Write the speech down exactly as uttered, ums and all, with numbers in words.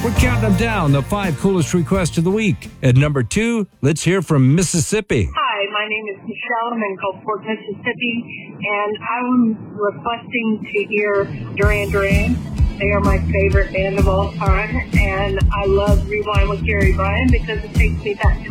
We're counting them down, the five coolest requests of the week. At number two, let's hear from Mississippi. Hi, my name is Michelle. I'm in Gulfport, Mississippi, and I'm requesting to hear Duran Duran. They are my favorite band of all time, and I love Rewind with Gary Bryan because it takes me back to